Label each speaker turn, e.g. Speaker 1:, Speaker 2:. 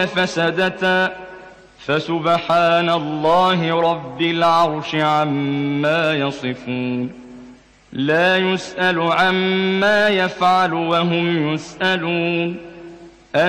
Speaker 1: فسدتا فسبحان الله رب العرش عما يصفون لا يسأل عما يفعل وهم يسألون